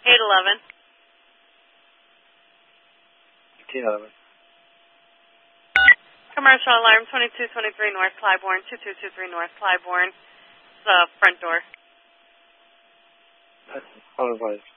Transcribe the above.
811. 1511. Commercial alarm 2223 North Clybourne, 2223 North Clybourne. The front door. That's 105.